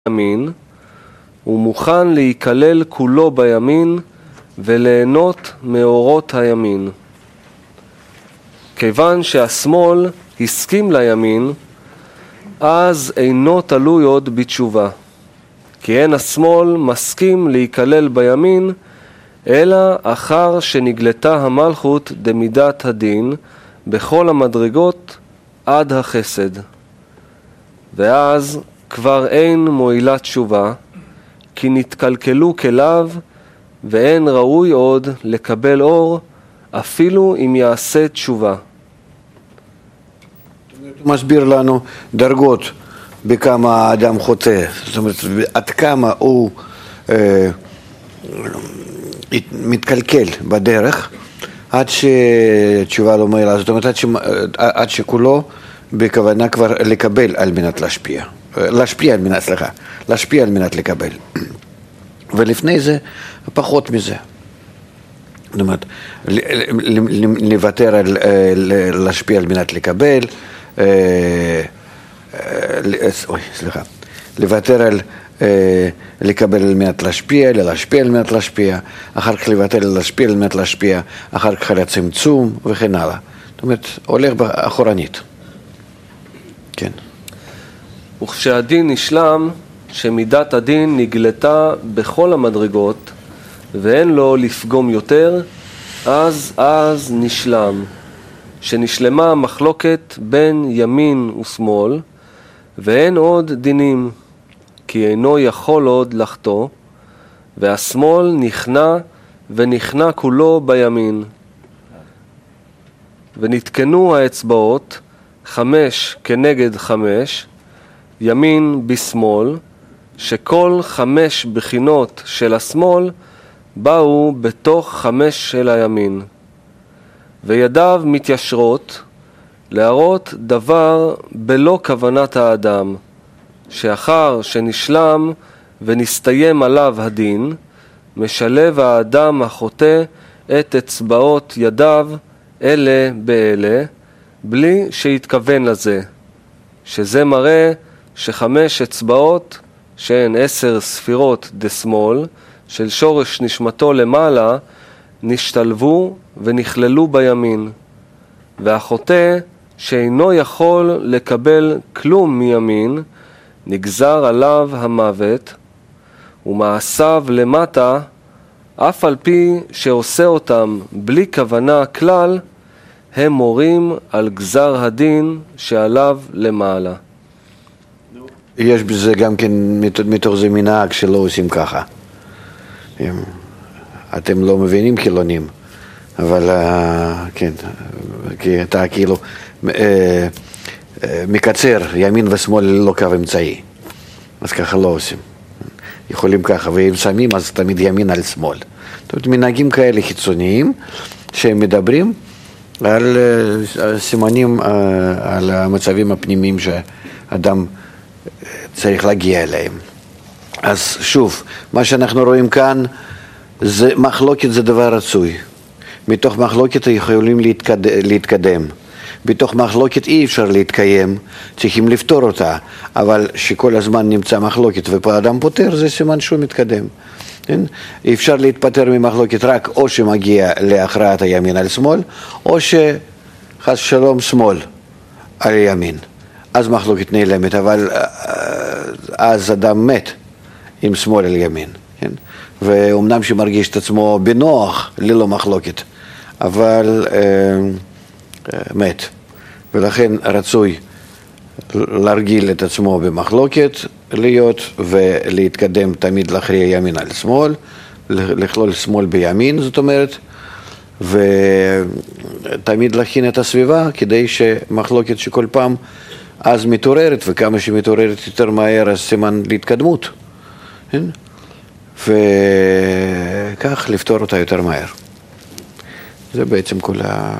ימין, הוא מוכן להיכלל כולו בימין וליהנות מאורות הימין. כיוון שהשמאל הסכים לימין, אז אינו תלוי עוד בתשובה. כי אין השמאל מסכים להיכלל בימין, אלא אחר שנגלתה המלכות דמידת הדין בכל המדרגות עד החסד. ואז כבר אין מועילה תשובה, כי נתקלקלו כליו, ואין ראוי עוד לקבל אור, אפילו אם יעשה תשובה. הוא מסביר לנו דרגות בכמה האדם חוטא, זאת אומרת, עד כמה הוא מתקלקל בדרך, עד שתשובה לא מועילה, זאת אומרת, עד שכולו בכוונה כבר לקבל על מנת להשפיע. להשפיע על מנת לקבל. ולפני זה, פחות מזה. זאת אומרת, לוותר על להשפיע על מנת לקבל, לוותר על לקבל על מנת להשפיע, להשפיע על מנת להשפיע, אחר כך לוותר על להשפיע על מנת להשפיע, אחר כך על הצמצום וכן הלאה. זאת אומרת, הולך באחורנית. כן. וכשהדין נשלם, שמידת הדין נגלתה בכל המדרגות, ואין לו לפגום יותר, אז נשלם, שנשלמה מחלוקת בין ימין ושמאל, ואין עוד דינים, כי אינו יכול עוד לחטוא, והשמאל נכנע כולו בימין. ונתקנו האצבעות 5 כנגד 5, ימין בשמאל, שכל 5 בחינות של השמאל באו בתוך 5 של הימין. וידיו מתיישרות להראות דבר בלא כוונת האדם, שאחר שנשלם ונסתיים עליו הדין, משלב האדם החוטא את אצבעות ידיו אלה באלה, בלי שהתכוון לזה, שזה מראה ש5 אצבעות, שהן 10 ספירות דשמאל, של שורש נשמתו למעלה, נשתלבו ונכללו בימין, והחוטא שאינו יכול לקבל כלום מימין, נגזר עליו המוות, ומעשיו למטה, אף על פי שעושה אותם בלי כוונה כלל, הם מורים על גזר הדין שעליו למעלה. יש בזה גם כן מתוך זה מנהג שלא עושים ככה. אתם לא מבינים חילונים, אבל כן, כי אתה כאילו מקצר ימין ושמאל ללא קו אמצעי, אז ככה לא עושים. יכולים ככה, ואם שמים אז תמיד ימין על שמאל. זאת אומרת, מנהגים כאלה חיצוניים שהם מדברים על סימנים, על המצבים הפנימיים שאדם צריך להגיע אליהם. אז שוב, מה שאנחנו רואים כאן, מחלוקת זה דבר רצוי. מתוך מחלוקת יכולים להתקדם. בתוך מחלוקת אי אפשר להתקיים, צריכים לפתור אותה. אבל שכל הזמן נמצא מחלוקת ופאדם פותר, זה סימן שהוא מתקדם. אפשר להתפטר ממחלוקת רק או שמגיע להכרעת הימין על שמאל, או שחס שלום שמאל על ימין. אז מחלוקת נעלמת, אבל אז אדם מת עם שמאל על ימין. כן? ואומנם שמרגיש את עצמו בנוח ללא מחלוקת, אבל מת. ולכן רצוי להרגיל את עצמו במחלוקת, להיות ולהתקדם תמיד להכריע ימין על שמאל, לכלול שמאל בימין, זאת אומרת, ותמיד להכין את הסביבה כדי שמחלוקת שכל פעם אז מתעוררת, וכמה שמתעוררת יותר מהר אז סימן להתקדמות. וכך לפתור אותה יותר מהר. זה בעצם כל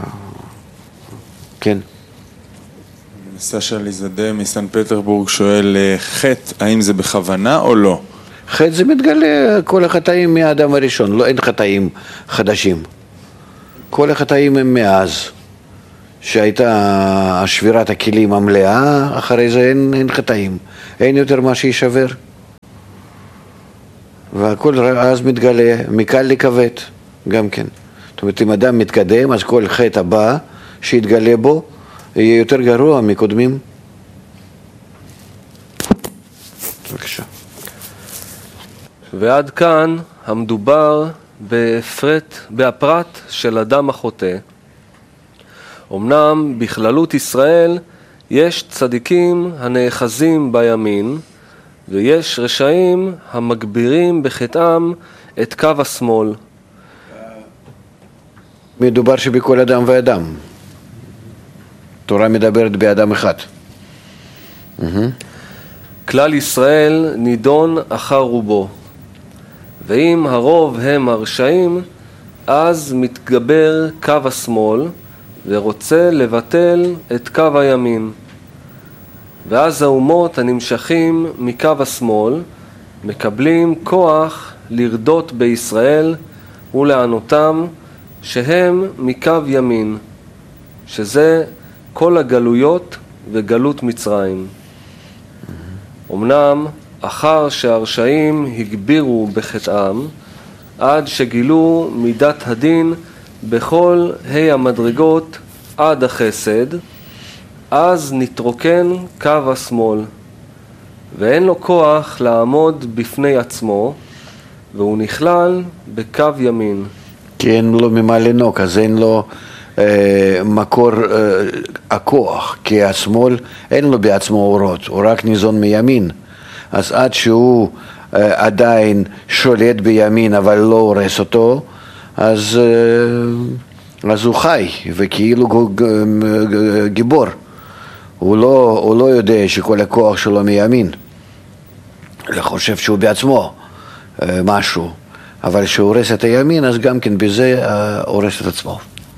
כן. סשה ליזדה מסן פטרבורג שואל, חטא, האם זה בכוונה או לא? חטא זה מתגלה כל החטאים מהאדם הראשון, לא, אין חטאים חדשים. כל החטאים הם מאז שהייתה שבירת הכלים המלאה, אחרי זה אין חטאים, אין יותר מה שישבר. והכל אז מתגלה מקל לכבד גם כן. זאת אומרת, אם אדם מתקדם, אז כל חטא הבא שיתגלה בו יהיה יותר גרוע מקודמים. בבקשה. ועד כאן המדובר בהפרט של אדם החוטא. אמנם בכללות ישראל יש צדיקים הנאחזים בימין, ויש רשעים המגבירים בחטאם את קו השמאל. מדובר שבכל אדם ואדם. תורה מדברת באדם אחד. כלל ישראל נידון אחר רובו, ואם הרוב הם הרשעים, אז מתגבר קו השמאל ורוצה לבטל את קו הימין. ואז האומות הנמשכים מקו השמאל מקבלים כוח לרדות בישראל ולענותם שהם מקו ימין, שזה כל הגלויות וגלות מצרים. אמנם אחר שהרשעים הגבירו בחטאם עד שגילו מידת הדין בכל המדרגות עד החסד, אז נתרוקן קו השמאל, ואין לו כוח לעמוד בפני עצמו, והוא נכלל בקו ימין. כי אין לו ממה לנוק, אז אין לו מקור הכוח, כי השמאל אין לו בעצמו אורות, הוא רק ניזון מימין. אז עד שהוא עדיין שולט בימין אבל לא הורס אותו, אז הוא חי וכאילו גיבור. הוא לא יודע שכל הכוח שלו מימין, הוא חושב שהוא בעצמו משהו, אבל כשהוא הורס את הימין אז גם כן בזה הורס את עצמו.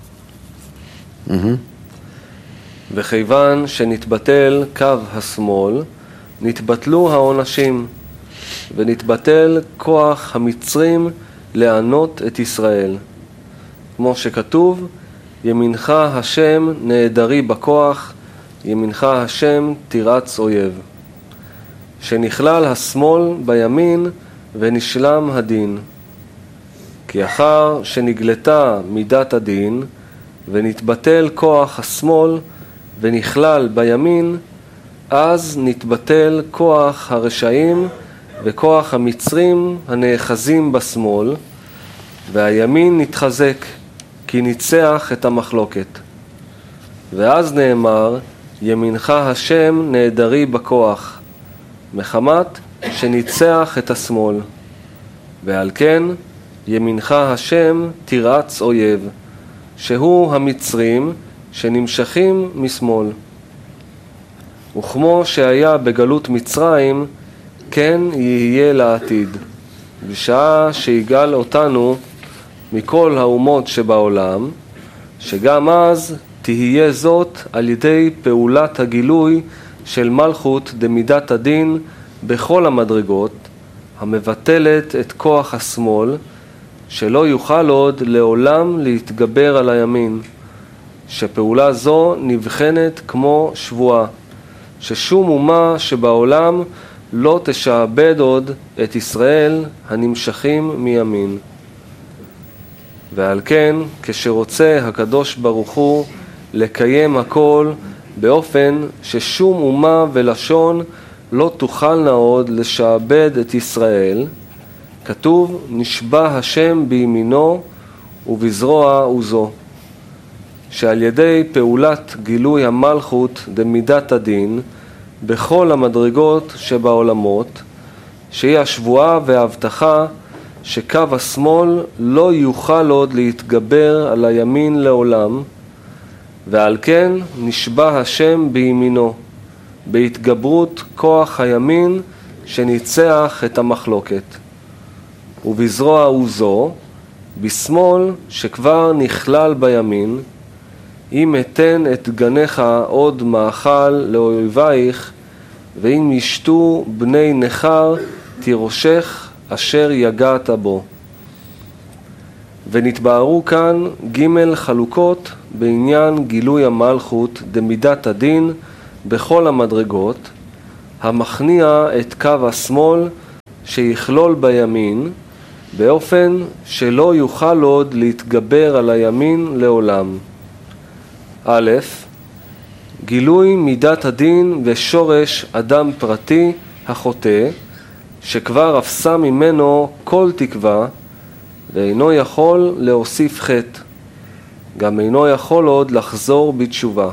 וכיוון שנתבטל קו השמאל, נתבטלו העונשים, ונתבטל כוח המצרים לענות את ישראל. כמו שכתוב, ימינך השם נעדרי בכוח, ימינך השם תירץ אויב. שנכלל השמאל בימין ונשלם הדין. כי אחר שנגלתה מידת הדין, ונתבטל כוח השמאל ונכלל בימין, אז נתבטל כוח הרשעים וכוח המצרים הנאחזים בשמאל, והימין נתחזק כי ניצח את המחלוקת. ואז נאמר, ימינך השם נעדרי בכוח, מחמת שניצח את השמאל. ועל כן ימינך השם תירץ אויב, שהוא המצרים שנמשכים משמאל. וכמו שהיה בגלות מצרים, כן יהיה לעתיד, בשעה שיגאל אותנו מכל האומות שבעולם, שגם אז תהיה זאת על ידי פעולת הגילוי של מלכות דמידת הדין בכל המדרגות, המבטלת את כוח השמאל, שלא יוכל עוד לעולם להתגבר על הימין, שפעולה זו נבחנת כמו שבועה, ששום אומה שבעולם לא תשעבד עוד את ישראל הנמשכים מימין. ועל כן, כשרוצה הקדוש ברוך הוא לקיים הכל באופן ששום אומה ולשון לא תוכלנה עוד לשעבד את ישראל, כתוב, נשבע השם בימינו ובזרוע עוזו, שעל ידי פעולת גילוי המלכות דמידת הדין בכל המדרגות שבעולמות, שהיא השבועה וההבטחה שקו השמאל לא יוכל עוד להתגבר על הימין לעולם, ועל כן נשבע השם בימינו, בהתגברות כוח הימין שניצח את המחלוקת. ובזרוע עוזו, בשמאל שכבר נכלל בימין, אם אתן את גניך עוד מאכל לאויבייך, ואם ישתו בני נכר תירושך אשר יגעת בו. ונתבהרו כאן ג' חלוקות בעניין גילוי המלכות דמידת הדין בכל המדרגות, המכניע את קו השמאל שיכלול בימין, באופן שלא יוכל עוד להתגבר על הימין לעולם. א', גילוי מידת הדין ושורש אדם פרטי החוטא, שכבר אפסה ממנו כל תקווה, ואינו יכול להוסיף חטא, גם אינו יכול עוד לחזור בתשובה.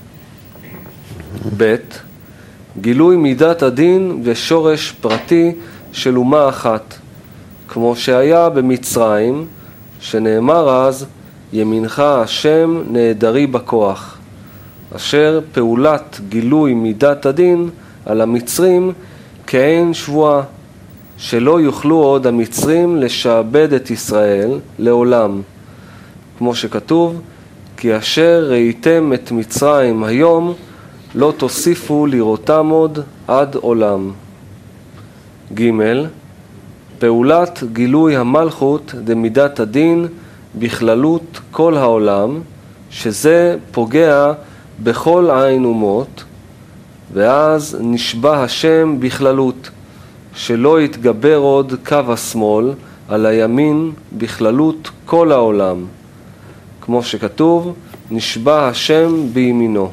ב', גילוי מידת הדין ושורש פרטי של אומה אחת, כמו שהיה במצרים, שנאמר אז, ימינך השם נהדרי בכוח, אשר פעולת גילוי מידת הדין על המצרים כעין שבועה, שלא יוכלו עוד המצרים לשעבד את ישראל לעולם, כמו שכתוב, כי אשר ראיתם את מצרים היום, לא תוסיפו לראותם עוד עד עולם. ג', פעולת גילוי המלכות דמידת הדין בכללות כל העולם, שזה פוגע בכל עין אומות, ואז נשבע השם בכללות, שלא יתגבר עוד קו השמאל על הימין בכללות כל העולם, כמו שכתוב, נשבע השם בימינו.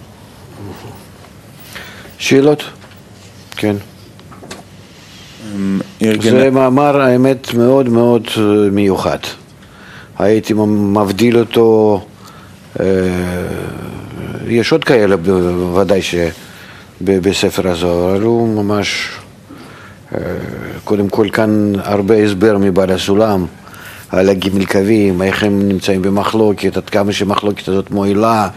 שאלות? כן. זה מאמר האמת מאוד מאוד מיוחד. הייתי מבדיל אותו, יש עוד כאלה בוודאי שבספר הזוהר, אבל הוא ממש, קודם כל כאן הרבה הסבר מבעל הסולם, על הגימל קווים, איך הם נמצאים במחלוקת, עד כמה שמחלוקת הזאת מועילה,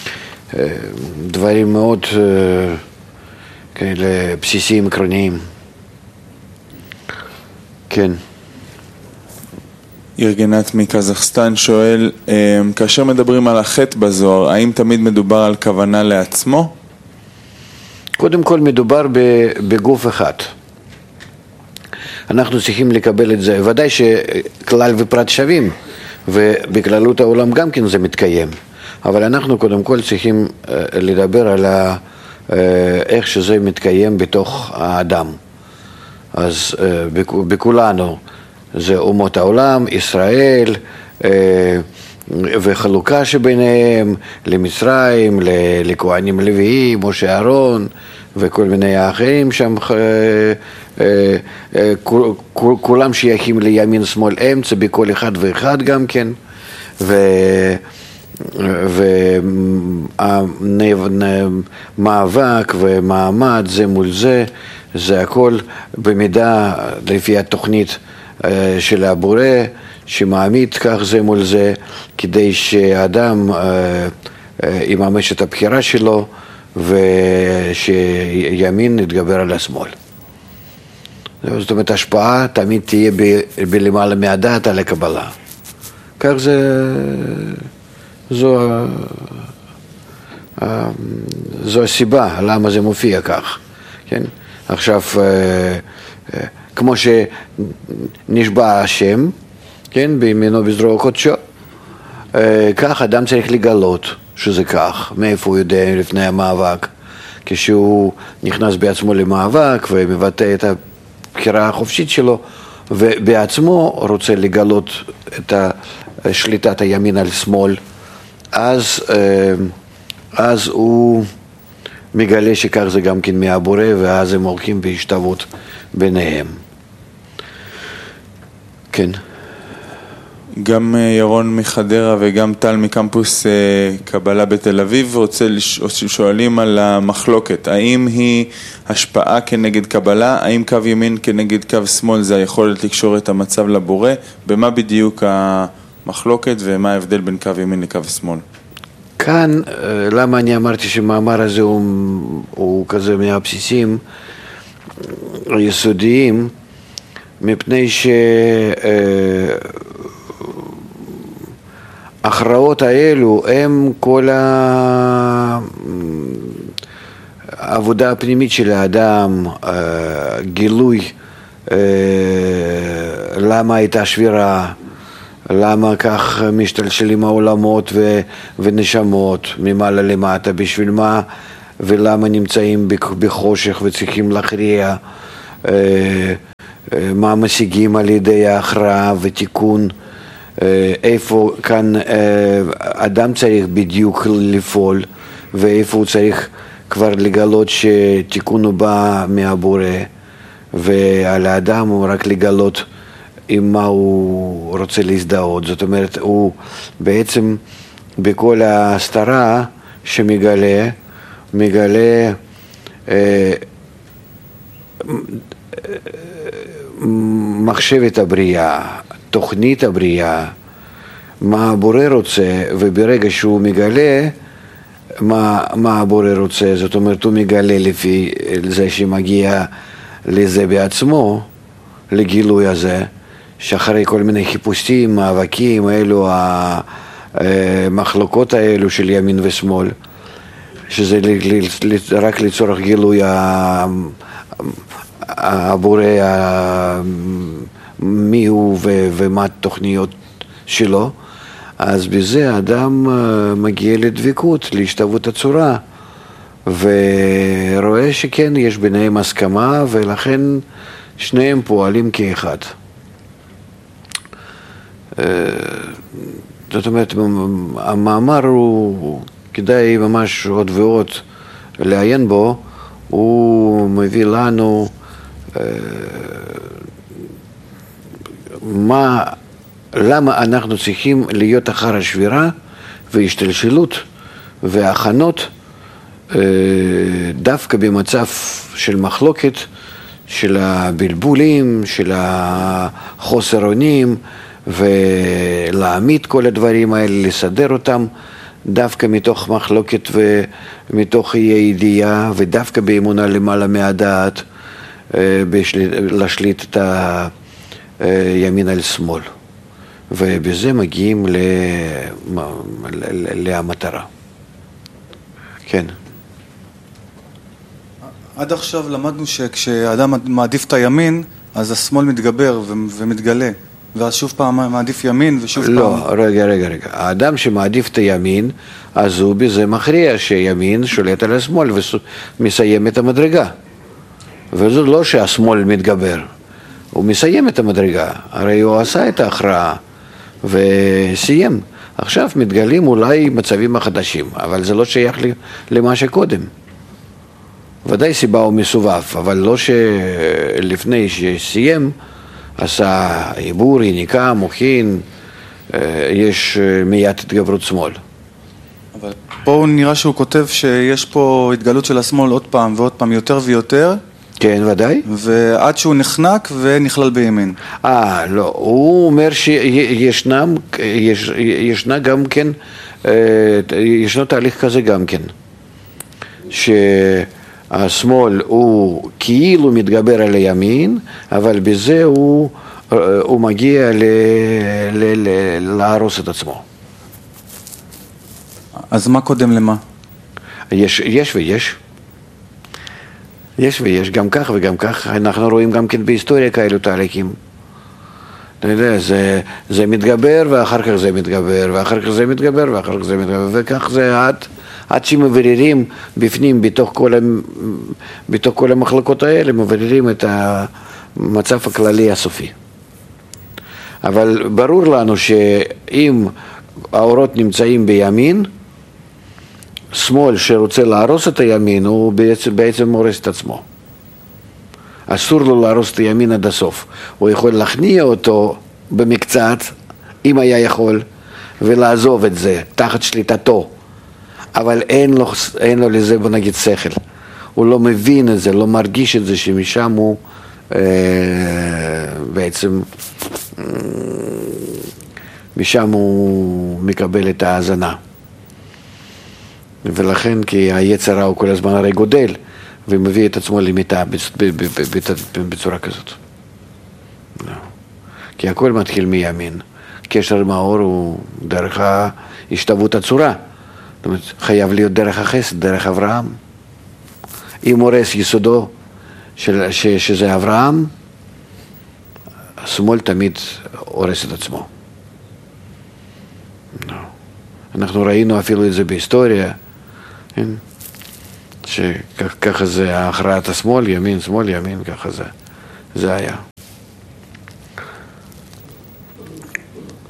דברים מאוד כאלה בסיסיים, עקרוניים. כן. ירגנת מקזחסטן שואל, כאשר מדברים על החטא בזוהר, האם תמיד מדובר על כוונה לעצמו? קודם כל מדובר בגוף אחד. אנחנו צריכים לקבל את זה, ודאי שכלל ופרט שווים, ובכללות העולם גם כן זה מתקיים. אבל אנחנו קודם כל צריכים לדבר על איך שזה מתקיים בתוך האדם. אז בכולנו זה אומות העולם, ישראל, וחלוקה שביניהם למצרים, לכהנים לוויים, משה אהרון וכל מיני אחרים שם, כולם שייכים לימין שמאל אמצע בכל אחד ואחד גם כן, והמאבק ומעמד זה מול זה, זה הכל במידה לפי התוכנית של הבורא שמעמיד כך זה מול זה, כדי שהאדם יממש את הבחירה שלו ושימין יתגבר על השמאל. זאת אומרת, השפעה תמיד תהיה בלמעלה מהדעת על הקבלה. כך זו הסיבה למה זה מופיע כך. כן? עכשיו, כמו שנשבע השם, כן, בימינו בזרוע קודשו, כך אדם צריך לגלות שזה כך, מאיפה הוא יודע לפני המאבק, כשהוא נכנס בעצמו למאבק ומבטא את הבחירה החופשית שלו, ובעצמו רוצה לגלות את שליטת הימין על שמאל, אז הוא מגלה שכך זה גם כן מהבורא, ואז הם הולכים בהשתוות ביניהם. כן. גם ירון מחדרה וגם טל מקמפוס קבלה בתל אביב שואלים על המחלוקת. האם היא השפעה כנגד קבלה? האם קו ימין כנגד קו שמאל זה היכולת לקשור את המצב לבורא? במה בדיוק המחלוקת ומה ההבדל בין קו ימין לקו שמאל? כאן, למה אני אמרתי שהמאמר הזה הוא כזה מהבסיסים היסודיים, מפני ההכרעות האלו הם כל העבודה הפנימית של האדם, גילוי למה הייתה שבירה, למה כך משתלשלים העולמות ונשמות ממעלה למטה, בשביל מה ולמה נמצאים בחושך וצריכים להכריע, מה משיגים על ידי ההכרעה ותיקון, איפה כאן אדם צריך בדיוק לפעול, ואיפה הוא צריך כבר לגלות שתיקון הוא בא מהבורא, ועל האדם הוא רק לגלות עם מה הוא רוצה להזדהות. זאת אומרת, הוא בעצם בכל ההסתרה שמגלה, מחשבת הבריאה, תוכנית הבריאה, מה הבורא רוצה, וברגע שהוא מגלה מה הבורא רוצה, זאת אומרת הוא מגלה לפי זה שמגיע לזה בעצמו, לגילוי הזה, שאחרי כל מיני חיפושים, מאבקים, אלו המחלוקות האלו של ימין ושמאל, שזה רק לצורך גילוי הבורא, מי הוא ומה התוכניות שלו, אז בזה האדם מגיע לדבקות, להשתוות הצורה, ורואה שכן, יש ביניהם הסכמה, ולכן שניהם פועלים כאחד. זאת אומרת, המאמר הוא כדאי ממש עוד ועוד לעיין בו, הוא מביא לנו למה אנחנו צריכים להיות אחר השבירה והשתלשלות והכנות דווקא במצב של מחלוקת, של הבלבולים, של החוסר אונים, ולהעמיד כל הדברים האלה, לסדר אותם דווקא מתוך מחלוקת ומתוך ידיעה, ודווקא באמונה למעלה מהדעת, להשליט את הימין על שמאל. ובזה מגיעים למטרה. כן. עד עכשיו למדנו שכשאדם מעדיף את הימין, אז השמאל מתגבר ומתגלה. ואז שוב פעם מעדיף ימין ושוב פעם... לא, רגע. האדם שמעדיף את הימין, אז הוא בזה מכריע שימין שולט על השמאל ומסיים את המדרגה. וזה לא שהשמאל מתגבר, הוא מסיים את המדרגה. הרי הוא עשה את ההכרעה וסיים. עכשיו מתגלים אולי מצבים החדשים, אבל זה לא שייך למה שקודם. ודאי סיבה הוא מסובב, אבל לא שלפני שסיים עשה עיבור, יניקה, מוכין, יש מיד התגברות שמאל. אבל פה נראה שהוא כותב שיש פה התגלות של השמאל עוד פעם ועוד פעם יותר ויותר. כן, ודאי. ועד שהוא נחנק ונכלל בימין. לא, הוא אומר שישנה גם כן, ישנו תהליך כזה גם כן, שהשמאל הוא כאילו מתגבר על הימין, אבל בזה הוא מגיע להרוס את עצמו. אז מה קודם למה? יש ויש. יש ויש, גם כך וגם כך. אנחנו רואים גם כן בהיסטוריה כאלו תהליכים. אתה יודע, זה מתגבר ואחר כך זה מתגבר, ואחר כך זה מתגבר ואחר כך זה מתגבר, וכך זה עד שמבררים בפנים, בתוך כל המחלקות האלה, מבררים את המצב הכללי הסופי. אבל ברור לנו שאם האורות נמצאים בימין, שמאל שרוצה להרוס את הימין, הוא בעצם הורס את עצמו. אסור לו להרוס את הימין עד הסוף. הוא יכול להכניע אותו במקצת, אם היה יכול, ולעזוב את זה תחת שליטתו. אבל אין לו לזה, בוא נגיד, שכל. הוא לא מבין את זה, לא מרגיש את זה, שמשם הוא בעצם, משם הוא מקבל את ההאזנה. ולכן, כי היצר הרע הוא כל הזמן הרי גודל, ומביא את עצמו למיטה בצורה כזאת. כי הכל מתחיל מימין. קשר עם האור הוא דרך ההשתוות הצורה. זאת אומרת, חייב להיות דרך החסד, דרך אברהם. אם הורס יסודו שזה אברהם, השמאל תמיד הורס את עצמו. אנחנו ראינו אפילו את זה בהיסטוריה, שככה זה הכרעת השמאל, ימין, שמאל, ימין, ככה זה היה.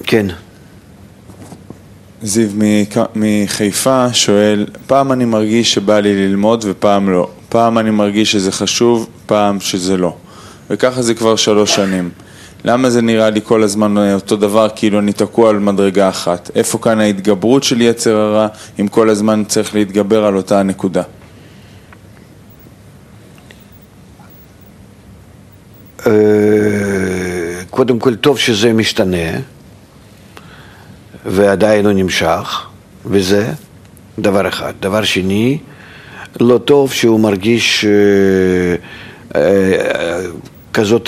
כן. זיו מחיפה שואל, פעם אני מרגיש שבא לי ללמוד ופעם לא. פעם אני מרגיש שזה חשוב, פעם שזה לא. וככה זה כבר 3 שנים. למה זה נראה לי כל הזמן אותו דבר, כאילו אני תקוע על מדרגה אחת? איפה כאן ההתגברות של יצר הרע, אם כל הזמן צריך להתגבר על אותה הנקודה? קודם כל טוב שזה משתנה, ועדיין הוא נמשך, וזה דבר אחד. דבר שני, לא טוב שהוא מרגיש כזו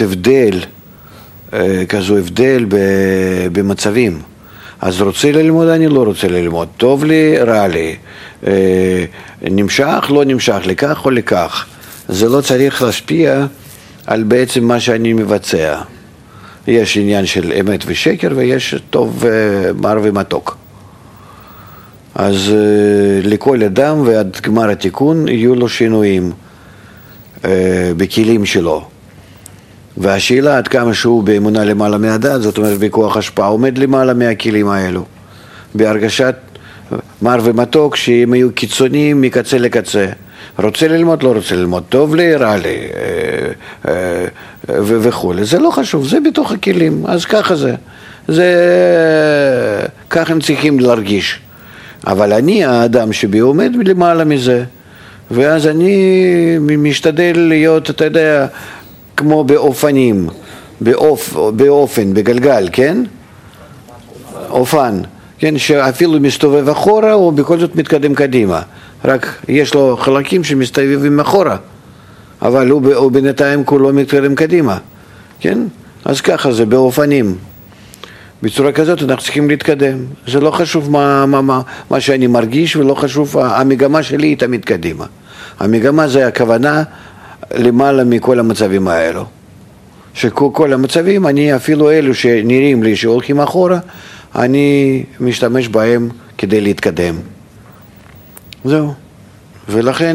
הבדל במצבים. אז רוצה ללמוד, אני לא רוצה ללמוד. טוב לי, רע לי. נמשך, לא נמשך, לכך או לכך. זה לא צריך להשפיע על בעצם מה שאני מבצע. יש עניין של אמת ושקר, ויש טוב, מר ומתוק. אז לכל אדם ועד גמר התיקון יהיו לו שינויים בכלים שלו. והשאלה עד כמה שהוא באמונה למעלה מהדעת, זאת אומרת בכוח השפעה, עומד למעלה מהכלים האלו. בהרגשת מר ומתוק שהם יהיו קיצוניים מקצה לקצה. רוצה ללמוד, לא רוצה ללמוד, טוב לי, רע לי, וכו'. זה לא חשוב, זה בתוך הכלים, אז ככה זה, ככה הם צריכים להרגיש. אבל אני האדם שעומד למעלה מזה, ואז אני משתדל להיות, אתה יודע, כמו באופנים, באופן, בגלגל, כן? אופן, כן, שאפילו מסתובב אחורה, או בכל זאת מתקדם קדימה. רק יש לו חלקים שמסתובבים אחורה, אבל הוא בינתיים כולו מתקדם קדימה, כן? אז ככה זה באופנים. בצורה כזאת אנחנו צריכים להתקדם. זה לא חשוב מה שאני מרגיש, ולא חשוב, המגמה שלי היא תמיד קדימה. המגמה זה הכוונה למעלה מכל המצבים האלו. שכל המצבים, אני אפילו אלו שנראים לי שהולכים אחורה, אני משתמש בהם כדי להתקדם. זהו. ולכן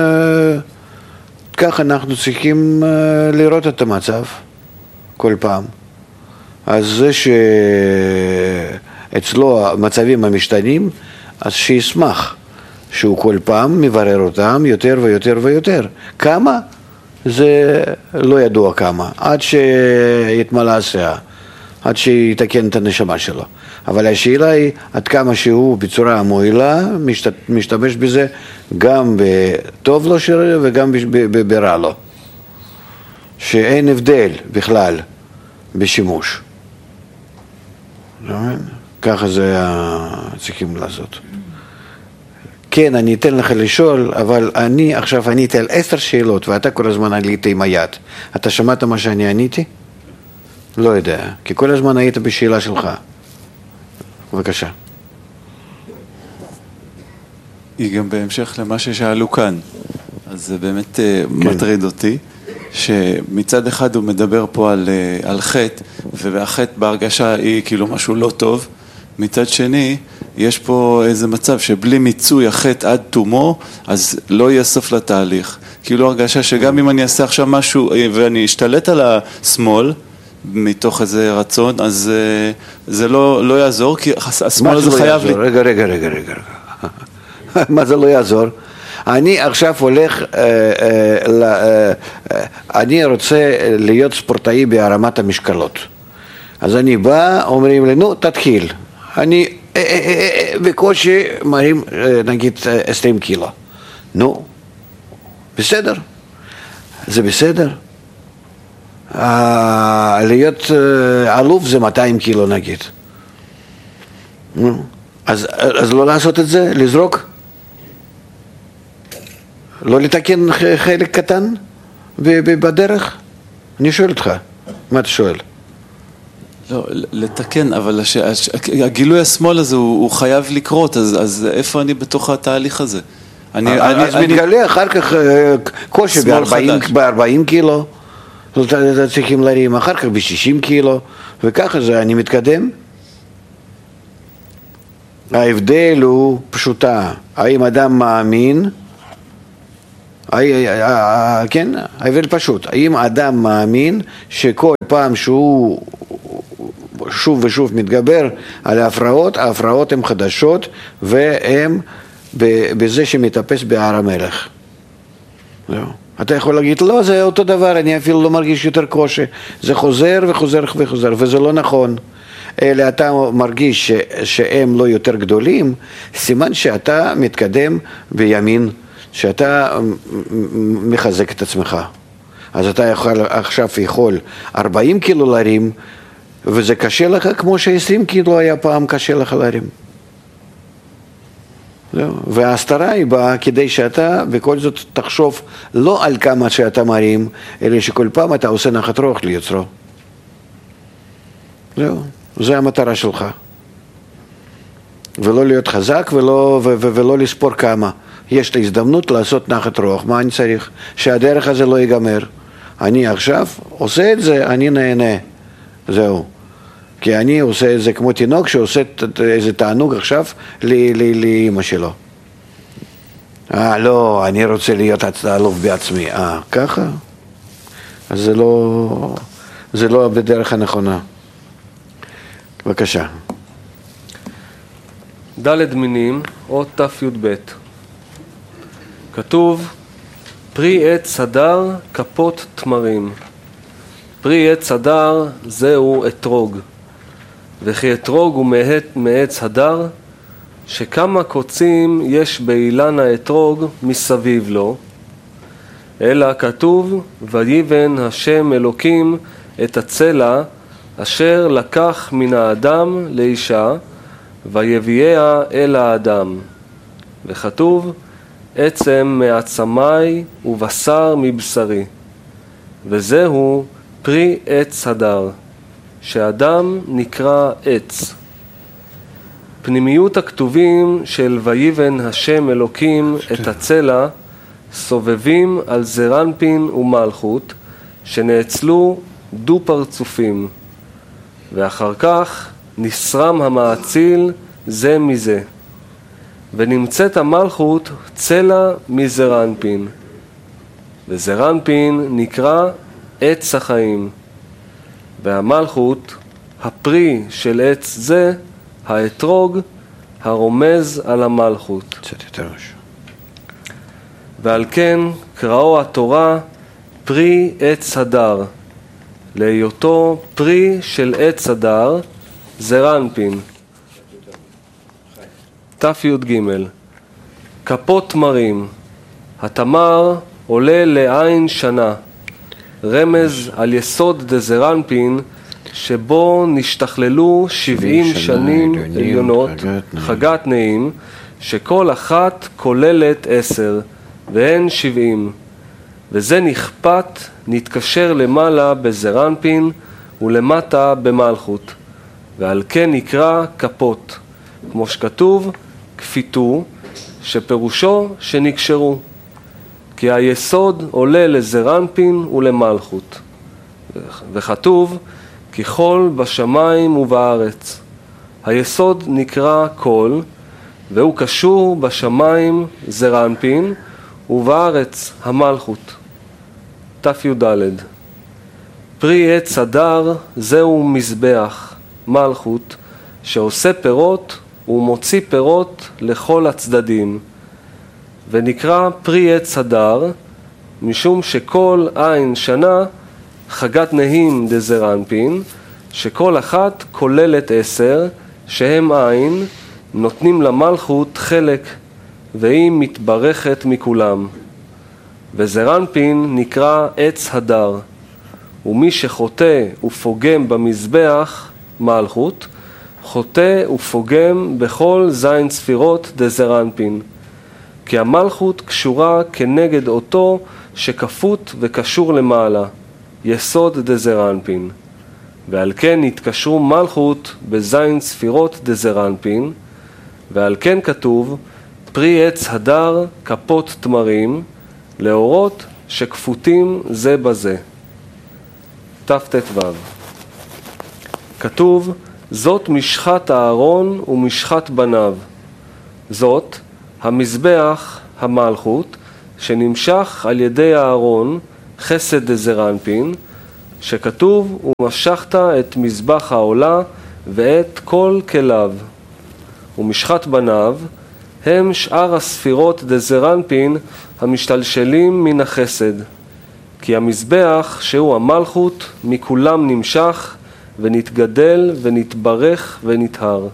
כך אנחנו צריכים לראות את המצב כל פעם. אז זה שאצלו המצבים המשתנים, אז שישמח שהוא כל פעם מברר אותם יותר ויותר ויותר. כמה? זה לא ידוע כמה. עד שיתמלא הסאה, עד שיתקן את הנשמה שלו. אבל השאלה היא עד כמה שהוא בצורה מועילה משתמש בזה גם בטוב לו וגם ברע לו. שאין הבדל בכלל בשימוש. ככה זה צריכים לעשות. כן, אני אתן לך לשאול, אבל אני עכשיו עניתי על 10 שאלות, ואתה כל הזמן עלית עם היד. אתה שמעת מה שאני עניתי? לא יודע, כי כל הזמן היית בשאלה שלך. בבקשה. היא גם בהמשך למה ששאלו כאן, אז זה באמת מטריד אותי, שמצד אחד הוא מדבר פה על חטא, והחטא בהרגשה היא כאילו משהו לא טוב, מצד שני יש פה איזה מצב שבלי מיצוי החטא עד תומו, אז לא יהיה סוף לתהליך. כאילו הרגשה שגם אם אני אעשה עכשיו משהו ואני אשתלט על השמאל, מתוך איזה רצון, אז זה לא יעזור, כי השמאל הזה חייב לי. רגע. מה זה לא יעזור? אני עכשיו הולך, אני רוצה להיות ספורטאי בהרמת המשקלות. אז אני בא, אומרים לי, נו, תתחיל. אני בקושי מרים, נגיד, 20 קילו. נו, בסדר. זה בסדר. להיות אלוף זה 200 קילו נגיד. אז לא לעשות את זה, לזרוק? לא לתקן חלק קטן בדרך? אני שואל אותך, מה אתה שואל? לא, לתקן, אבל הגילוי השמאל הזה הוא חייב לקרות, אז איפה אני בתוך התהליך הזה? אז מתגלה אחר כך קושי ב-40 קילו, צריכים להרים, אחר כך ב-60 קילו, וככה זה, אני מתקדם. ההבדל הוא פשוטה, האם אדם מאמין, כן, ההבדל פשוט, האם אדם מאמין שכל פעם שהוא שוב ושוב מתגבר על ההפרעות הן חדשות, והן בזה שמטפס בהר המלך. זהו. אתה יכול להגיד, לא, זה אותו דבר, אני אפילו לא מרגיש יותר קושי. זה חוזר וחוזר וחוזר, וזה לא נכון. אלא אתה מרגיש שהם לא יותר גדולים, סימן שאתה מתקדם בימין, שאתה מחזק את עצמך. אז אתה עכשיו יכול 40 קילו להרים, וזה קשה לך כמו ש20 קילו היה פעם קשה לך להרים. וההסתרה היא באה כדי שאתה בכל זאת תחשוב לא על כמה שאתה מרים, אלא שכל פעם אתה עושה נחת רוח ליוצרו. זהו, זה המטרה שלך. ולא להיות חזק ולא לספור כמה. יש את ההזדמנות לעשות נחת רוח, מה אני צריך? שהדרך הזה לא ייגמר. אני עכשיו עושה את זה, אני נהנה. זהו. כי אני עושה את זה כמו תינוק שעושה איזה תענוג עכשיו לאמא שלו. לא, אני רוצה להיות אלוף בעצמי. ככה? אז זה לא בדרך הנכונה. בבקשה. ד' מינים, אות ת' כתוב, פרי עץ הדר כפות תמרים. פרי עץ הדר זהו אתרוג. וכי אתרוג הוא מעץ הדר, שכמה קוצים יש באילן האתרוג מסביב לו, אלא כתוב, ויבן השם אלוקים את הצלע אשר לקח מן האדם לאישה, ויביאה אל האדם. וכתוב, עצם מעצמי ובשר מבשרי. וזהו פרי עץ הדר, שאדם נקרא עץ. פנימיות הכתובים של ויבן השם אלוקים את הצלע סובבים על זרנפין ומלכות שנאצלו דו פרצופים, ואחר כך נסרם המאציל זה מזה, ונמצאת המלכות צלע מזרנפין, וזרנפין נקרא עץ החיים, והמלכות הפרי של עץ זה האתרוג הרומז על המלכות. קצת יותר משהו. ועל כן קראו התורה פרי עץ הדר, להיותו פרי של עץ הדר זרנפין. ת' כפות תמרים. התמר עולה לעין שנה, רמז על יסוד דזרנפין שבו נשתכללו 70 שנים עליונות, חגת נעים, שכל אחת כוללת 10 והן 70, וזה נכפת נתקשר למעלה בזרנפין ולמטה במלכות, ועל כן נקרא כפות, כמו שכתוב כפיתו, שפירושו שנקשרו, כי היסוד עולה לזרנפין ולמלכות, וכתוב כי חול בשמיים ובארץ. היסוד נקרא קול, והוא קשור בשמיים זרנפין ובארץ המלכות. ת' פרי עץ הדר זהו מזבח, מלכות, שעושה פירות ומוציא פירות לכל הצדדים, ונקרא פרי עץ הדר משום שכל עין שנה חגת נהים דזרנפין, שכל אחת כוללת 10 שהם עין, נותנים למלכות חלק והיא מתברכת מכולם. וזרנפין נקרא עץ הדר, ומי שחוטא ופוגם במזבח מלכות, חוטא ופוגם בכל זין ספירות דזרנפין, כי המלכות קשורה כנגד אותו שכפות וקשור למעלה, יסוד דזרנפין, ועל כן התקשרו מלכות בזין ספירות דזרנפין, ועל כן כתוב פרי עץ הדר כפות תמרים, להורות שכפותים זה בזה. ת' כתוב זאת משחת הארון ומשחת בניו, זאת המזבח המלכות שנמשך על ידי הארון חסד דזרנפין, שכתוב, ומשכת את מזבח העולה ואת כל כליו. ומשחת בניו הם שאר הספירות דזרנפין המשתלשלים מן החסד. כי המזבח שהוא המלכות מכולם נמשך ונתגדל ונתברך ונתהר.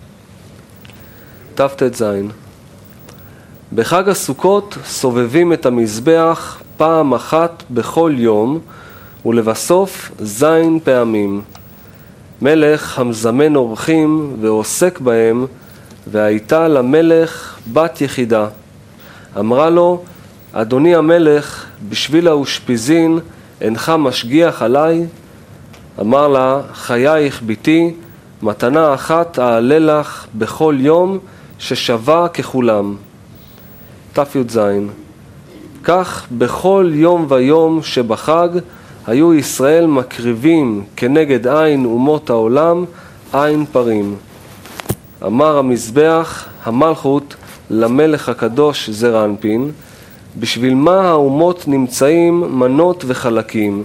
ת"ז. בחג הסוכות סובבים את המזבח פעם אחת בכל יום ולבסוף 9 פעמים. מלך המזמן אורחים ועוסק בהם, והייתה למלך בת יחידה. אמרה לו, אדוני המלך, בשביל האושפיזין אינך משגיח עליי? אמר לה, חייך ביתי, מתנה אחת אעלה לך בכל יום ששווה ככולם. ת"ז. כך בכל יום ויום שבחג היו ישראל מקריבים כנגד עין אומות העולם עין פרים. אמר המזבח המלכות למלך הקדוש זרנפין, בשביל מה האומות נמצאים מנות וחלקים?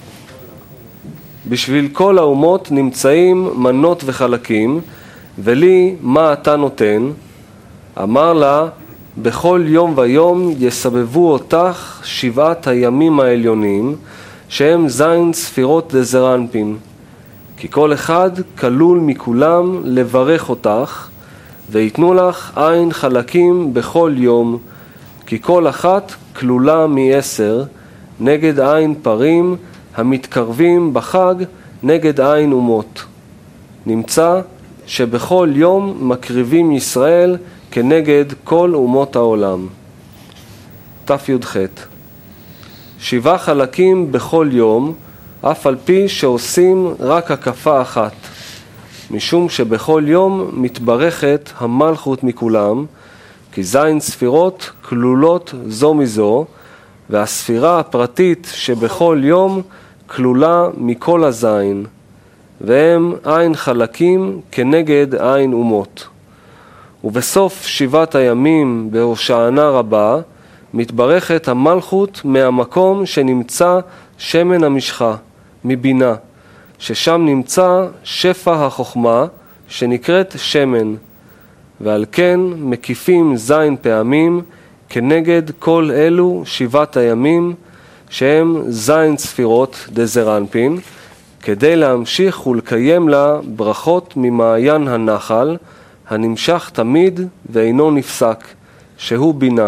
בשביל כל האומות נמצאים מנות וחלקים, ולי מה אתה נותן? אמר לה, בכל יום ויום יסבבו אותך 7 הימים העליונים, שהם 9 ספירות דזרנפין. כי כל אחד כלול מכולם לברך אותך, ויתנו לך עין חלקים בכל יום, כי כל אחת כלולה מ10, נגד עין פרים המתקרבים בחג נגד עין אומות. נמצא שבכל יום מקריבים ישראל כנגד כל אומות העולם. ת"ח. 7 חלקים בכל יום, אף על פי שעושים רק הקפה אחת, משום שבכל יום מתברכת המלכות מכולם, כי 9 ספירות כלולות זו מזו, והספירה הפרטית שבכל יום כלולה מכל 9, והם עין חלקים כנגד עין אומות. ובסוף 7 הימים בהושענא רבה מתברכת המלכות מהמקום שנמצא שמן המשחה, מבינה, ששם נמצא שפע החוכמה שנקראת שמן, ועל כן מקיפים 9 פעמים כנגד כל אלו 7 הימים, שהם 9 ספירות דזרנפין, כדי להמשיך ולקיים לה ברכות ממעיין הנחל, הנמשך תמיד ואינו נפסק, שהוא בינה.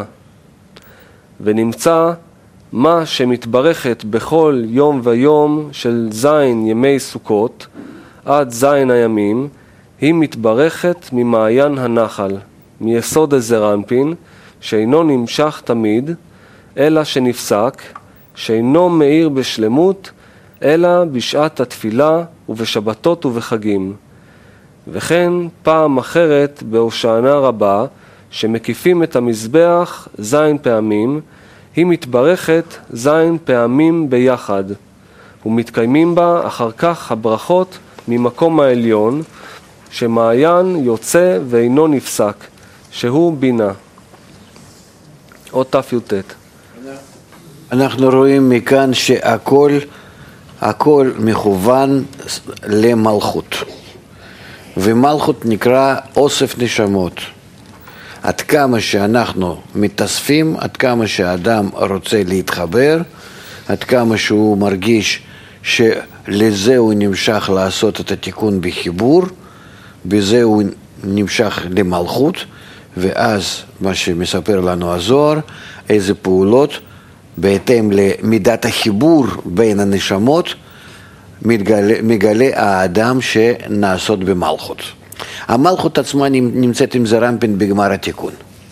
ונמצא מה שמתברכת בכל יום ויום של 9 ימי סוכות, עד 9 הימים, היא מתברכת ממעיין הנחל, מיסוד הזרנפין, שאינו נמשך תמיד, אלא שנפסק, שאינו מאיר בשלמות, אלא בשעת התפילה ובשבתות ובחגים. וכן פעם אחרת בהושענא רבה, שמקיפים את המזבח 9 פעמים, היא מתברכת 9 פעמים ביחד, ומתקיימים בה אחר כך הברכות ממקום העליון, שמעיין יוצא ואינו נפסק, שהוא בינה. עוד ת"ט. אנחנו רואים מכאן שהכל מכוון למלכות, ומלכות נקרא אוסף נשמות. עד כמה שאנחנו מתאספים, עד כמה שהאדם רוצה להתחבר, עד כמה שהוא מרגיש שלזה הוא נמשך לעשות את התיקון בחיבור, בזה הוא נמשך למלכות, ואז מה שמספר לנו הזוהר, איזה פעולות בהתאם למידת החיבור בין הנשמות מגלה האדם שנעשות במלכות. המלכות עצמה נמצאת עם זרנפין בגמר התיקון.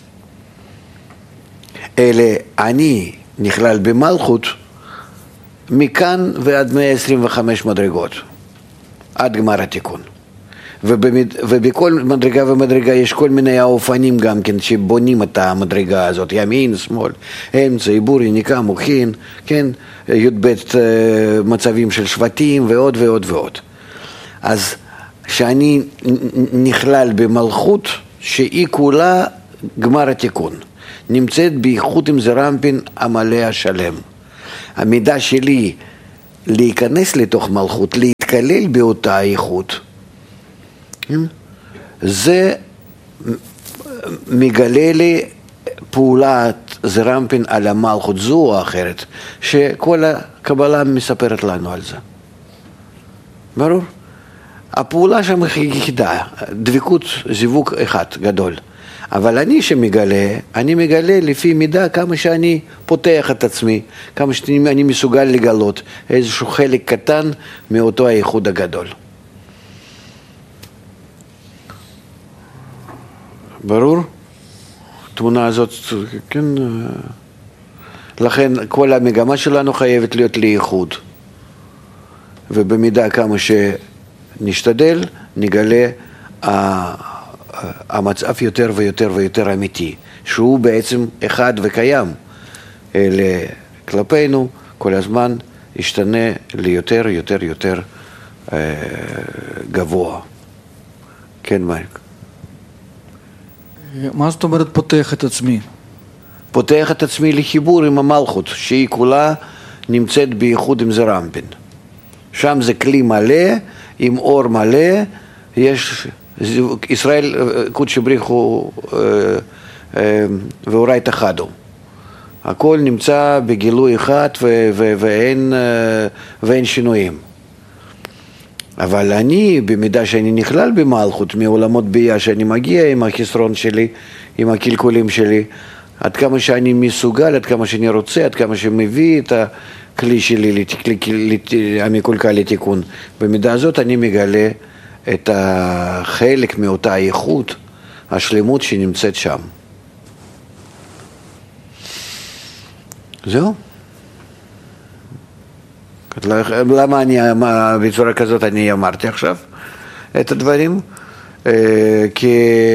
אלה אני נכלל במלכות מכאן ועד 125 מדרגות, עד גמר התיקון. ובכל מדרגה ומדרגה יש כל מיני האופנים גם כן שבונים את המדרגה הזאת, ימין, שמאל, אמצע, עיבור, יניקה, מוחין, כן, י"ב מצבים של שבטים ועוד ועוד ועוד. אז שאני נכלל במלכות שהיא כולה גמר התיקון, נמצאת באיכות עם זרנפין המלא השלם. המידה שלי להיכנס לתוך מלכות, להתקלל באותה איכות, זה מגלה לי פעולת זרמפין על המלכות זו או אחרת, שכל הקבלה מספרת לנו על זה. ברור? הפעולה שם היא יחידה, דבקות זיווג אחד גדול. אבל אני מגלה לפי מידה כמה שאני פותח את עצמי, כמה שאני מסוגל לגלות איזשהו חלק קטן מאותו האיחוד הגדול. ברור? התמונה הזאת, כן, לכן כל המגמה שלנו חייבת להיות לאיחוד. ובמידה כמה שנשתדל, נגלה המצב יותר ויותר ויותר אמיתי, שהוא בעצם אחד וקיים, כלפינו כל הזמן ישתנה ליותר יותר יותר גבוה. כן, מייק. מה זאת אומרת פותח את עצמי? פותח את עצמי לחיבור עם המלכות, שהיא כולה נמצאת בייחוד עם זרמפין. שם זה כלי מלא, עם אור מלא, יש ישראל קודש בריחו ואורייתא חדו. הכל נמצא בגילוי אחד ואין שינויים. אבל אני, במידה שאני נכלל במלכות, מעולמות בייה שאני מגיע עם החסרון שלי, עם הקלקולים שלי, עד כמה שאני מסוגל, עד כמה שאני רוצה, עד כמה שמביא את הכלי שלי, המקולקל לתיקון. במידה הזאת אני מגלה את החלק מאותה איכות, השלמות שנמצאת שם. זהו. למה בצורה כזאת אני אמרתי עכשיו את הדברים? כי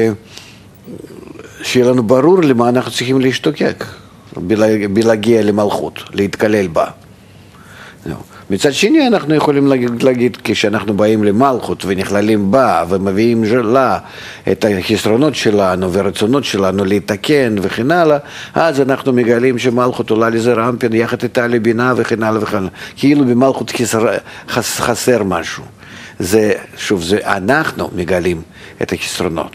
שיהיה לנו ברור למה אנחנו צריכים להשתוקק, בלהגיע למלכות, להתקלל בה. מצד שני אנחנו יכולים להגיד, כשאנחנו באים למלכות ונכללים בה ומביאים לה את החסרונות שלנו ורצונות שלנו להתקן וכן הלאה, אז אנחנו מגלים שמלכות עולה לזרמפין יחד איתה לבינה וכן הלאה וכן הלאה. כאילו במלכות חסר משהו. שוב, אנחנו מגלים את החסרונות.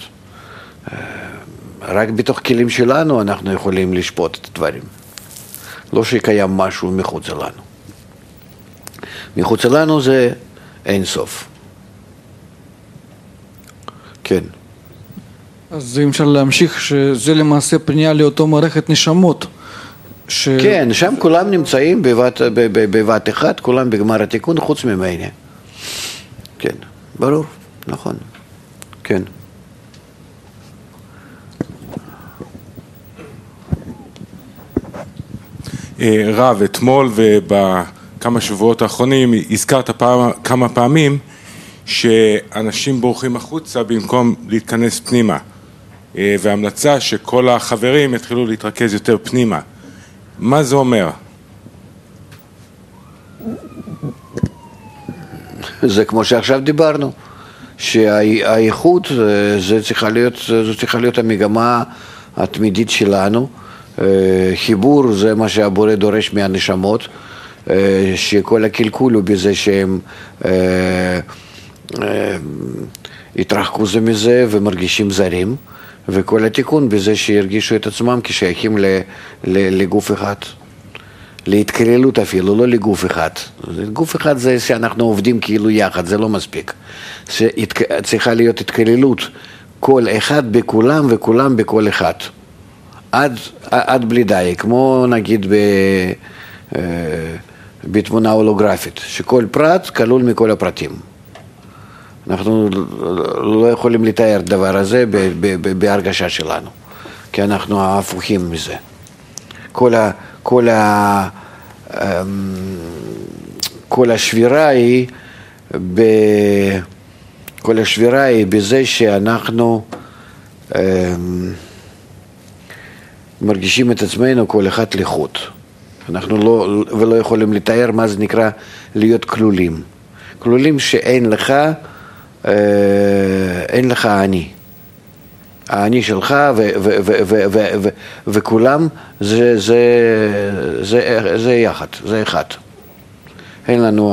רק בתוך כלים שלנו אנחנו יכולים לשפוט את הדברים. לא שקיים משהו מחוץ לנו. מחוץ לנו זה אין סוף. כן. אז אם אפשר להמשיך, שזה למעשה פנייה לאותו מערכת נשמות. כן, שם כולם נמצאים בבת אחד, כולם בגמר התיקון, חוץ ממני. כן, ברור, נכון. כן. רב, אתמול כמה שבועות האחרונים הזכרת כמה פעמים שאנשים בורחים החוצה במקום להתכנס פנימה, והמלצה שכל החברים יתחילו להתרכז יותר פנימה. מה זה אומר? זה כמו שעכשיו דיברנו, שהאיכות זו צריכה להיות המגמה התמידית שלנו. חיבור זה מה שהבורא דורש מהנשמות, שכל הקלקול הוא בזה שהם התרחקו זה מזה ומרגישים זרים, וכל התיקון בזה שירגישו את עצמם כשייכים לגוף אחד, להתקללות אפילו, לא לגוף אחד. גוף אחד זה שאנחנו עובדים כאילו יחד, זה לא מספיק. צריכה להיות התקללות, כל אחד בכולם וכולם בכל אחד. עד בלי די, כמו נגיד בתמונה הולוגרפית, שכל פרט כלול מכל הפרטים. אנחנו לא יכולים לתאר את הדבר הזה בהרגשה שלנו, כי אנחנו הפוכים מזה. כל השבירה היא בזה שאנחנו מרגישים את עצמנו כל אחד לחוד. אנחנו לא יכולים לתאר מה זה נקרא להיות כלולים. כלולים שאין לך אני. האני שלך וכולם זה יחד, זה אחד. אין לנו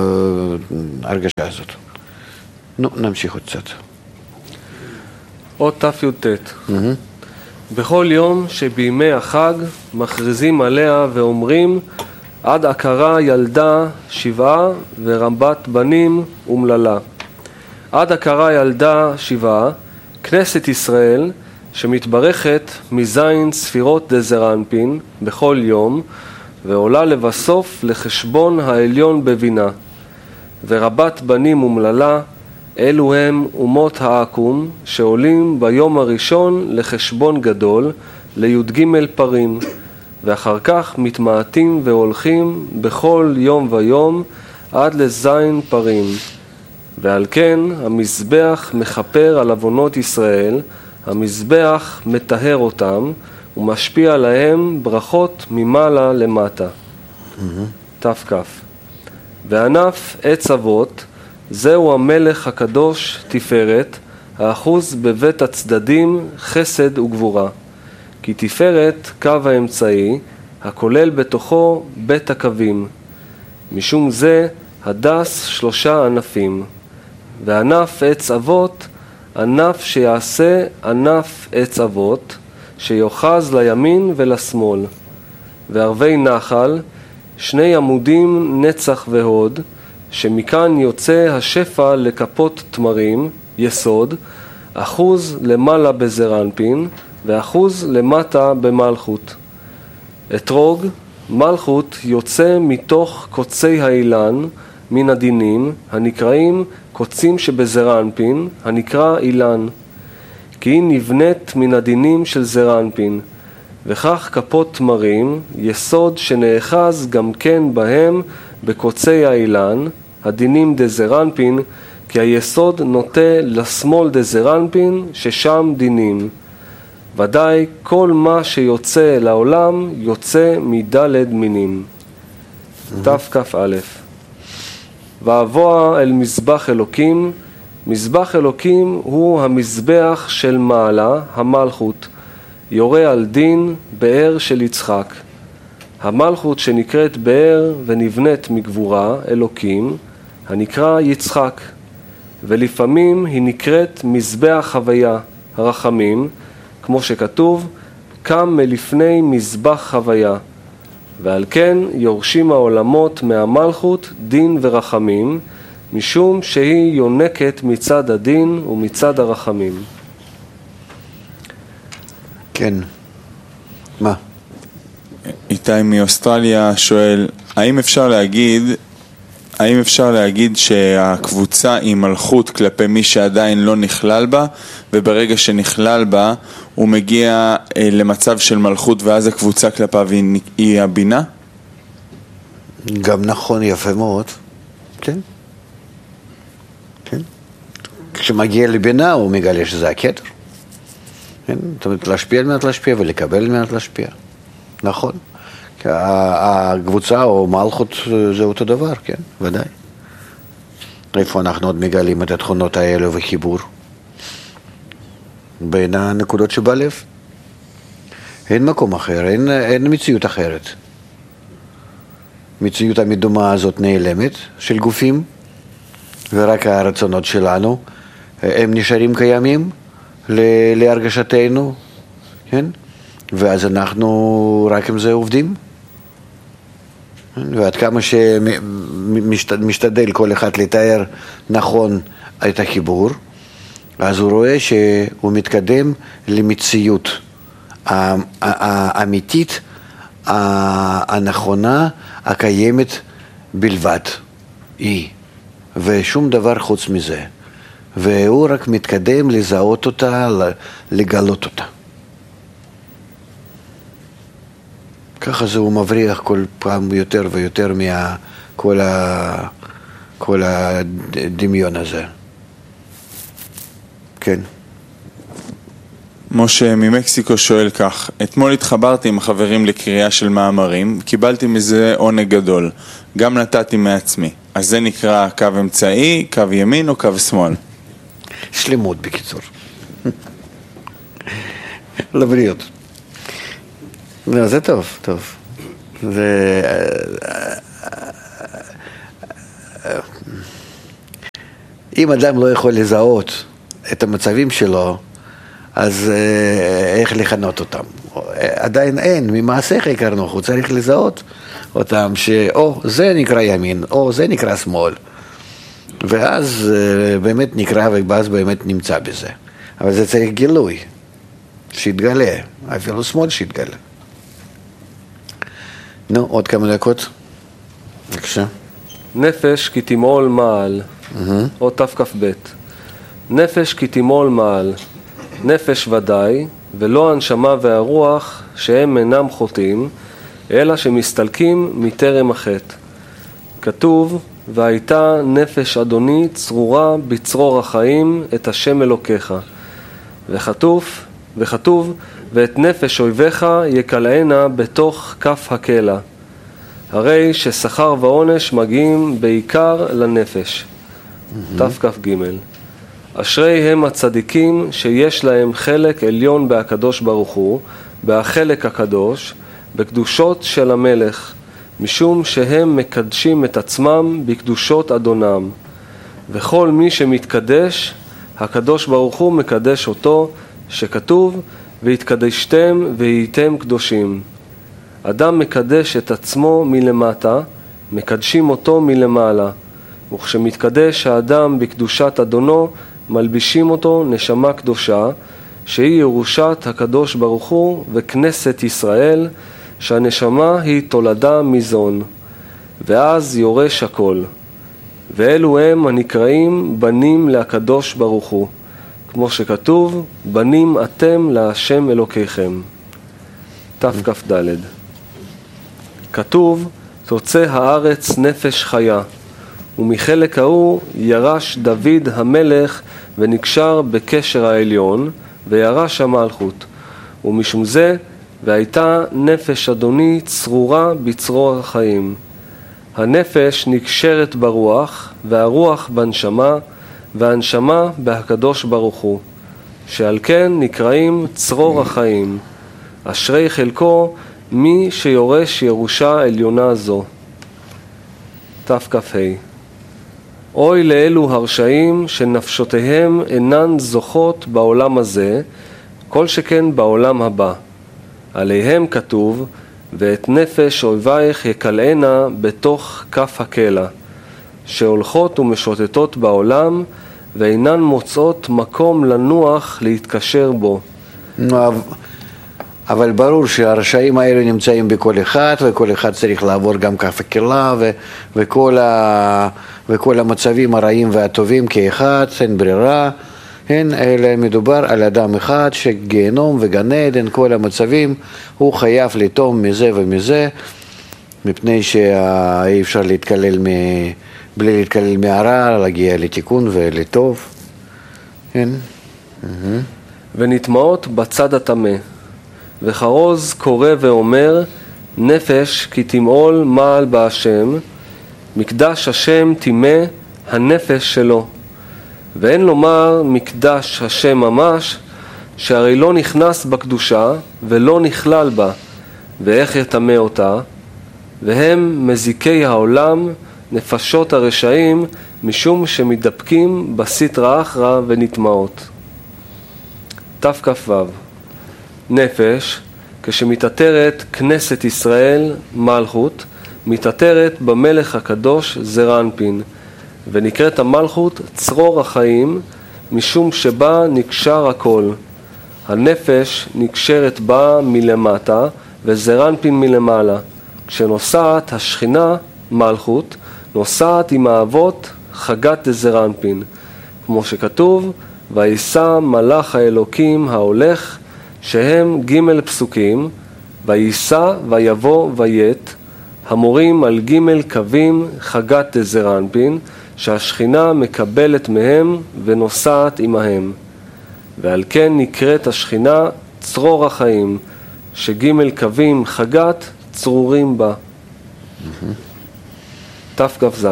הרגשה הזאת. נו, נמשיך עוד קצת. עוד ת"י"ט. בכל יום שבימי החג מכריזים עליה ואומרים עד עקרה ילדה 7 ורבת בנים אומללה. עד עקרה ילדה 7, כנסת ישראל שמתברכת מזין ספירות דזרנפין בכל יום ועולה לבסוף לחשבון העליון בבינה. ורבת בנים אומללה, אלו הם אומות העקום שעולים ביום הראשון לחשבון גדול לי"ג פרים, ואחר כך מתמעטים והולכים בכל יום ויום עד לזין פרים. ועל כן המזבח מכפר על עוונות ישראל, המזבח מטהר אותם ומשפיע להם ברכות ממעלה למטה. ת"כ. וענף עץ אבות, זהו המלך הקדוש תפארת, האחוז בבית הצדדים חסד וגבורה. כי תפארת קו האמצעי, הכולל בתוכו בית הקווים. משום זה הדס 3 ענפים. וענף עץ אבות, ענף שיעשה ענף עץ אבות, שיוחז לימין ולשמאל. וערבי נחל, 2 עמודים נצח והוד, שמכאן יוצא השפע לכפות תמרים, יסוד, אחוז למעלה בזרנפין, ואחוז למטה במלכות. אתרוג, מלכות יוצא מתוך קוצי האילן, מן הדינים, הנקראים קוצים שבזרנפין, הנקרא אילן. כי היא נבנית מן הדינים של זרנפין, וכך כפות תמרים, יסוד שנאחז גם כן בהם בקוצי האילן, הדינים דזרנפין, כי היסוד נוטה לשמאל דזרנפין, ששם דינים. ודאי כל מה שיוצא לעולם יוצא מדלת מינים. ת"כ. ואבוא אל מזבח אלוקים. מזבח אלוקים הוא המזבח של מעלה, המלכות, יורה על דין, באר של יצחק. המלכות שנקראת באר ונבנית מגבורה, אלוקים, הנקרא יצחק. ולפעמים היא נקראת מזבח חוויה, הרחמים, כמו שכתוב, קם מלפני מזבח חוויה. ועל כן יורשים העולמות מהמלכות דין ורחמים, משום שהיא יונקת מצד הדין ומצד הרחמים. כן. מה? איתי מאוסטרליה שואל, האם אפשר להגיד שהקבוצה היא מלכות כלפי מי שעדיין לא נכלל בה, וברגע שנכלל בה הוא מגיע למצב של מלכות ואז הקבוצה כלפיו היא הבינה? גם נכון, יפה מאוד. כן. כן. כשמגיע לבינה הוא מגלה שזה הכתר. כן? זאת אומרת, להשפיע על מנת להשפיע ולקבל על מנת להשפיע. נכון. הקבוצה או מלכות זה אותו דבר, כן, ודאי. איפה אנחנו עוד מגלים את התכונות האלה וחיבור? בין הנקודות שבלב. אין מקום אחר, אין מציאות אחרת. מציאות המדומה הזאת נעלמת של גופים, ורק הרצונות שלנו, הם נשארים קיימים להרגשתנו, כן? ואז אנחנו רק עם זה עובדים. ועד כמה שמשתדל כל אחד לתאר נכון את החיבור, אז הוא רואה שהוא מתקדם למציאות האמיתית, הנכונה, הקיימת בלבד. היא. ושום דבר חוץ מזה. והוא רק מתקדם לזהות אותה, לגלות אותה. ככה זה הוא מבריח כל פעם יותר ויותר כל הדמיון הזה. כן. משה ממקסיקו שואל כך, אתמול התחברתי עם החברים לקריאה של מאמרים, קיבלתי מזה עונג גדול, גם נתתי מעצמי. אז זה נקרא קו אמצעי, קו ימין או קו שמאל? שלמות בקיצור. לבריאות. לא, זה טוב, טוב. אם אדם לא יכול לזהות את המצבים שלו, אז איך לכנות אותם? עדיין אין, ממעשיך הכרנו, הוא צריך לזהות אותם, שאו זה נקרא ימין, או זה נקרא שמאל. ואז באמת נקרא ואז באמת נמצא בזה. אבל זה צריך גילוי, שיתגלה, אפילו שמאל שיתגלה. נו, עוד כמה דקות. בבקשה. נפש כי תמעול מעל, עוד תכ"ב. נפש כי תמעול מעל, נפש ודאי, ולא הנשמה והרוח שהם אינם חוטאים, אלא שמסתלקים מטרם החטא. כתוב, והייתה נפש אדוני צרורה בצרור החיים את השם אלוקיך. וכתוב, ואת נפש אויביך יקלענה בתוך כף הקלע. הרי ששכר ועונש מגיעים בעיקר לנפש. תכ"ג. אשרי הם הצדיקים שיש להם חלק עליון בהקדוש ברוך הוא, בהחלק הקדוש, בקדושות של המלך, משום שהם מקדשים את עצמם בקדושות אדונם. וכל מי שמתקדש, הקדוש ברוך הוא מקדש אותו, שכתוב, והתקדשתם והייתם קדושים. אדם מקדש את עצמו מלמטה, מקדשים אותו מלמעלה. וכשמתקדש האדם בקדושת אדונו, מלבישים אותו נשמה קדושה, שהיא ירושת הקדוש ברוך הוא וכנסת ישראל, שהנשמה היא תולדה מזון, ואז יורש הכל. ואלו הם הנקראים בנים להקדוש ברוך הוא, כמו שכתוב, בנים אתם להשם אלוקיכם. תכ"ד. כתוב, תוצא הארץ נפש חיה, ומחלק ההוא ירש דוד המלך ונקשר בקשר העליון, וירש המלכות. ומשום זה, והייתה נפש אדוני צרורה בצרור החיים. הנפש נקשרת ברוח, והרוח בנשמה, והנשמה בהקדוש ברוך הוא, שעל כן נקראים צרור החיים. אשרי חלקו מי שיורש ירושה עליונה זו. תכ"ה. אוי לאלו הרשעים שנפשותיהם אינן זוכות בעולם הזה, כל שכן בעולם הבא. עליהם כתוב, ואת נפש אויבייך יקלענה בתוך כף הקלע, שהולכות ומשוטטות בעולם, ואינן מוצאות מקום לנוח להתקשר בו. אבל ברור שהרשעים האלה נמצאים בכל אחד, וכל אחד צריך לעבור גם כף הקלע, וכל המצבים הרעים והטובים כאחד, אין ברירה. אלא מדובר על אדם אחד שגיהנום וגן עדן, כל המצבים, הוא חייב לטום מזה ומזה, מפני שאי אפשר להתקלל בלי להתקלל מהרע, להגיע לתיקון ולטוב. ונטמעות בצד הטמא, וחרוז קורא ואומר, נפש כי תמעול מעל בהשם, מקדש השם טימא הנפש שלו. ואין לומר מקדש השם ממש, שהרי לא נכנס בקדושה ולא נכלל בה, ואיך יטמא אותה, והם מזיקי העולם, נפשות הרשעים, משום שמתדפקים בסטרא אחרא ונטמעות. תכ"ו. נפש, כשמתעטרת כנסת ישראל, מלכות, מתעטרת במלך הקדוש זעיר אנפין, ונקראת המלכות צרור החיים, משום שבה נקשר הכל. הנפש נקשרת בה מלמטה, וזעיר אנפין מלמעלה. כשנוסעת השכינה, מלכות, נוסעת עם האבות חגת דזעיר אנפין. כמו שכתוב, וייסע מלאך האלוקים ההולך, שהם ג' פסוקים, וייסע ויבוא ויית, המורים על ג' קווים חגת דזעיר אנפין, שהשכינה מקבלת מהם ונוסעת עמהם. ועל כן נקראת השכינה צרור החיים, שג' קווים חגת צרורים בה. תכ"ז.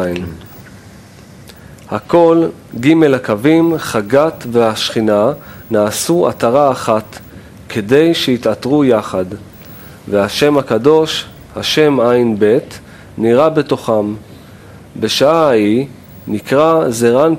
הכל ג' הקווים חגת והשכינה נעשו עטרה אחת, כדי שיתעטרו יחד. והשם הקדוש, השם עין בית, נראה בתוכם. בשעה ההיא נקרא זעיר